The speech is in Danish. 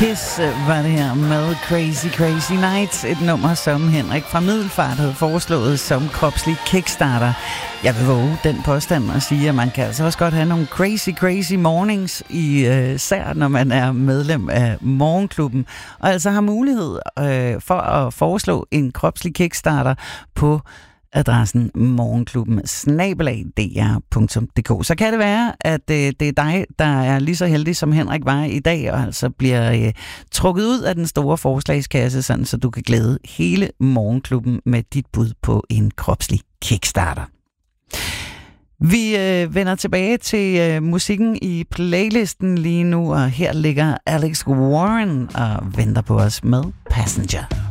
Kiss var det her med Crazy Crazy Nights, et nummer, som Henrik fra Middelfart havde foreslået som kropslig kickstarter. Jeg vil våge den påstand og sige, at man kan altså også godt have nogle crazy mornings, især når man er medlem af Morgenklubben, og altså har mulighed for at foreslå en kropslig kickstarter på adressen morgenklubben@dr.dk. Så kan det være, at det er dig, der er lige så heldig som Henrik var i dag, og altså bliver trukket ud af den store forslagskasse, sådan så du kan glæde hele Morgenklubben med dit bud på en kropslig kickstarter. Vi vender tilbage til musikken i playlisten lige nu, og her ligger Alex Warren og venter på os med Passenger.